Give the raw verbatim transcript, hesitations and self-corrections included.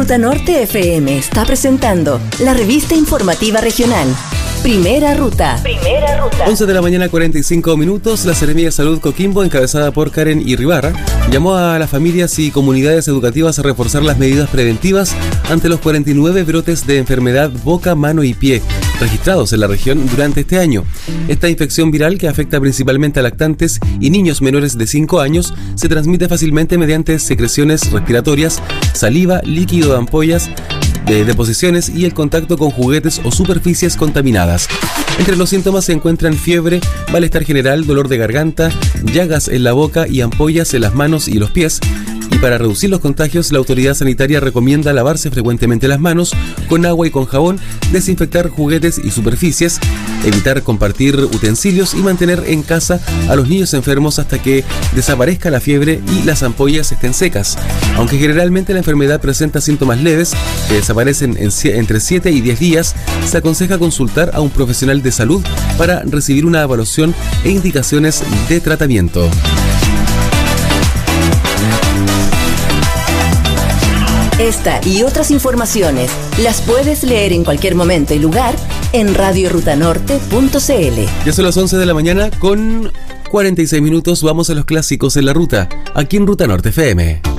Ruta Norte F M está presentando la revista informativa regional. Primera Ruta. Primera Ruta. once de la mañana, cuarenta y cinco minutos. La Seremía de Salud Coquimbo, encabezada por Karen Irribarra, llamó a las familias y comunidades educativas a reforzar las medidas preventivas ante los cuarenta y nueve brotes de enfermedad boca, mano y pie registrados en la región durante este año. Esta infección viral, que afecta principalmente a lactantes y niños menores de cinco años, se transmite fácilmente mediante secreciones respiratorias, saliva, líquido de ampollas, de deposiciones y el contacto con juguetes o superficies contaminadas. Entre los síntomas se encuentran fiebre, malestar general, dolor de garganta, llagas en la boca y ampollas en las manos y los pies. Y para reducir los contagios, la autoridad sanitaria recomienda lavarse frecuentemente las manos con agua y con jabón, desinfectar juguetes y superficies, evitar compartir utensilios y mantener en casa a los niños enfermos hasta que desaparezca la fiebre y las ampollas estén secas. Aunque generalmente la enfermedad presenta síntomas leves que desaparecen en entre siete y diez días, se aconseja consultar a un profesional de salud para recibir una evaluación e indicaciones de tratamiento. Esta y otras informaciones las puedes leer en cualquier momento y lugar en radio ruta norte punto c l. Ya son las once de la mañana con cuarenta y seis minutos. Vamos a los clásicos en la ruta, aquí en Ruta Norte F M.